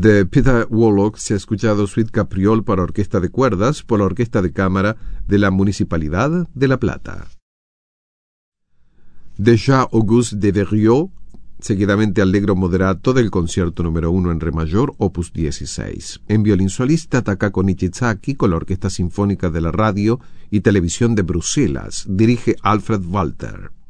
De Peter Wolok se ha escuchado Suite Capriole para orquesta de cuerdas por la Orquesta de Cámara de la Municipalidad de La Plata. De Jean-Auguste Deverrieux, seguidamente Allegro moderato del concierto número 1 en re mayor, opus 16. En violín solista, Takako Nichizaki con la Orquesta Sinfónica de la Radio y Televisión de Bruselas. Dirige Alfred Walter.